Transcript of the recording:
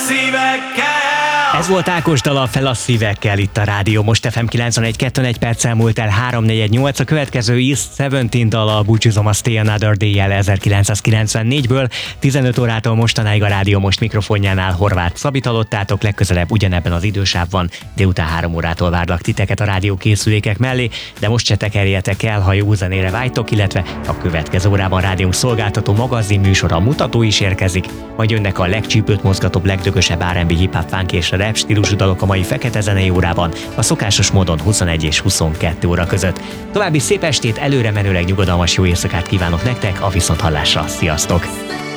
Ez volt Ákos dala, Fel a szívekkel itt a rádió. Most FM 91.2, perccel múlt el 3:48. A következő East 17 dala, búcsúzom a Stay Another Day-jel 1994-ből. 15 órától mostanáig a rádió most mikrofonjánál Horváth Szabit hallottátok, legközelebb ugyanebben az idősávban, délután 3 órától várlak titeket a rádió készülékek mellé, de most se tekerjetek el, ha jó zenére vágytok, illetve a következő órában rádiónk szolgáltató magazin műsora, a mutató is érkezik, majd jönnek a legcsípőt mozgatóbb, legdögösebb R&B, hip-hop, funk és rap stílusú dalok a mai fekete zenei órában, a szokásos módon 21 és 22 óra között. További szép estét, előre menőleg nyugodalmas jó éjszakát kívánok nektek, a viszonthallásra, sziasztok!